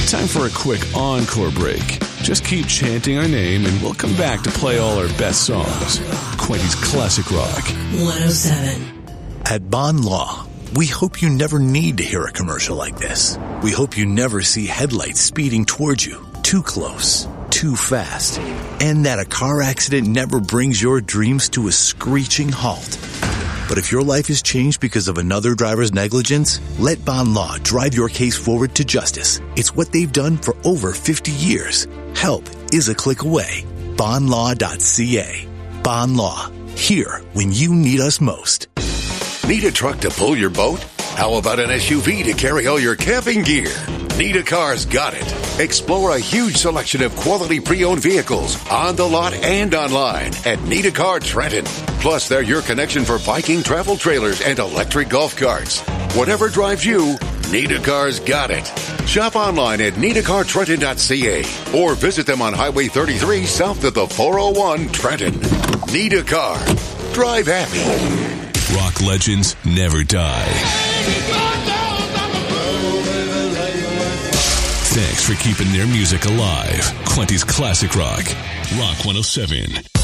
Time for a quick encore break. Just keep chanting our name and we'll come back to play all our best songs. Quenty's Classic Rock 107. At Bond Law, we hope you never need to hear a commercial like this. We hope you never see headlights speeding towards you, too close, too fast, and that a car accident never brings your dreams to a screeching halt. But if your life is changed because of another driver's negligence, let Bond Law drive your case forward to justice. It's what they've done for over 50 years. Help is a click away. Bondlaw.ca. Bond Law. Here when you need us most. Need a truck to pull your boat? How about an SUV to carry all your camping gear? Nita Car's got it. Explore a huge selection of quality pre-owned vehicles on the lot and online at Nita Car Trenton. Plus, they're your connection for Viking travel trailers and electric golf carts. Whatever drives you, Nita Car's got it. Shop online at NitaCarTrenton.ca or visit them on Highway 33 south of the 401 Trenton. Nita Car. Drive happy. Rock legends never die. Thanks for keeping their music alive. Quenty's Classic Rock. Rock 107.